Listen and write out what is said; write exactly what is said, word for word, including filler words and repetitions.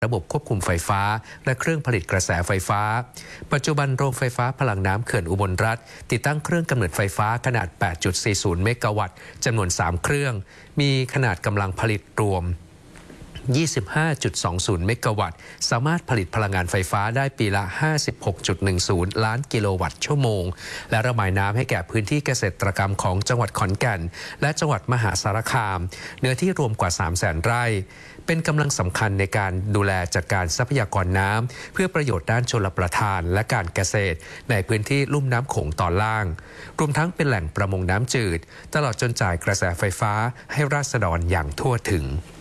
ระบบควบคุมไฟฟ้าและเครื่องผลิตกระแสไฟฟ้าปัจจุบันโรงไฟฟ้าพลังน้ำเขื่อนอุบลรัฐติดตั้งเครื่องกำเนิดไฟฟ้าขนาด แปดจุดสี่ศูนย์ เมกะวัตต์จำนวนสามเครื่องมีขนาดกำลังผลิตรวม ยี่สิบห้าจุดสองศูนย์ เมกะวัตต์สามารถผลิตพลังงานไฟฟ้าได้ปีละ ห้าสิบหกจุดหนึ่งศูนย์ ล้านกิโลวัตต์ชั่วโมงและระบายน้ำให้แก่พื้นที่เกษตรกรรมของจังหวัดขอนแก่นและจังหวัดมหาสารคามเนื้อที่รวมกว่า สามแสน ไร่เป็นกำลังสำคัญในการดูแลจัดการทรัพยากรน้ำเพื่อประโยชน์ด้านชลประทานและการเกษตรในพื้นที่ลุ่มน้ำโขงตอนล่างรวมทั้งเป็นแหล่งประมงน้ำจืดตลอดจนจ่ายกระแสไฟฟ้าให้ราษฎรอย่างทั่วถึง